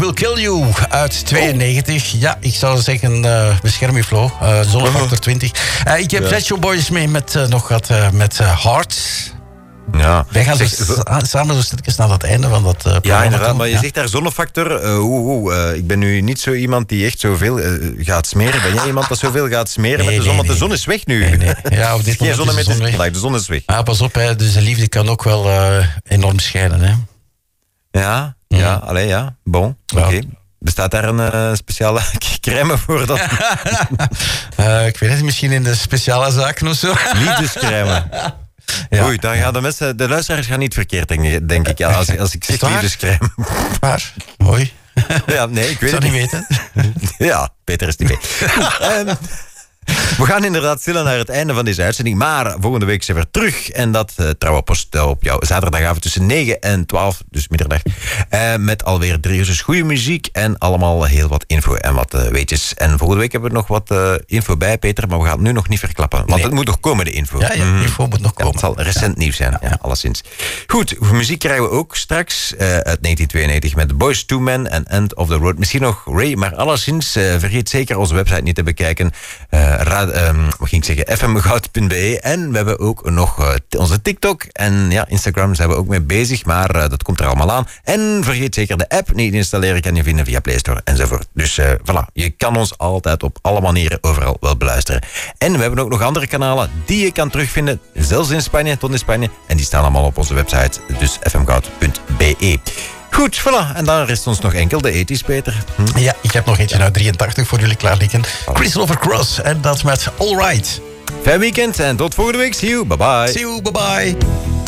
Will Kill You uit 92. Ja, ik zou zeggen, bescherm je flow. Zonnefactor 20. Ik heb Pet Shop Boys mee met nog wat met Heart. Ja. Wij gaan samen zo stukjes naar het einde van dat programma. Ja, inderdaad, toe. maar je zegt daar zonnefactor. Ik ben nu niet zo iemand die echt zoveel gaat smeren. Ben jij iemand dat zoveel gaat smeren met de zon? Want de zon is weg nu. Nee. Ja, op dit geen moment is de zon weg. vandaag, de zon is weg. Ah, pas op, hè, dus de liefde kan ook wel enorm schijnen. Hè. Ja, bon, oké. Bestaat daar een speciale crème voor dat? Ik weet het, misschien in de speciale zaken of zo. Liefdescrème. Ja. Oei, dan gaan de luisteraars gaan niet verkeerd, denk ik. Ja, als ik zeg liefdescrème. Waar? Hoi. Ja, nee, ik weet het niet. Niet weten. Ja, Peter is niet mee. We gaan inderdaad stillen naar het einde van deze uitzending. Maar volgende week zijn we terug. En dat trouwe post op jouw zaterdagavond tussen 9 en 12, dus middernacht. Met alweer 3 uur goede muziek. En allemaal heel wat info en wat weetjes. En volgende week hebben we nog wat info bij, Peter. Maar we gaan het nu nog niet verklappen. Want het moet nog komen, de info. Ja, info moet nog komen. Het zal recent nieuws zijn, alleszins. Goed, muziek krijgen we ook straks. Uit 1992 met Boyz II Men en End of the Road. Misschien nog Ray, maar alleszins vergeet zeker onze website niet te bekijken. fmgoud.be. En we hebben ook nog onze TikTok en Instagram zijn we ook mee bezig, maar dat komt er allemaal aan. En vergeet zeker de app niet installeren, kan je vinden via Play Store enzovoort. Dus voilà, je kan ons altijd op alle manieren overal wel beluisteren. En we hebben ook nog andere kanalen die je kan terugvinden, zelfs in Spanje, tot in Spanje. En die staan allemaal op onze website, dus fmgoud.be. Goed, voilà. En dan rest ons nog enkel de 80's, Peter. Ja, ik heb nog eentje uit 83 voor jullie klaar liggen. Christopher Cross en dat met All Right. Fijn weekend en tot volgende week. See you, bye bye. See you, bye bye.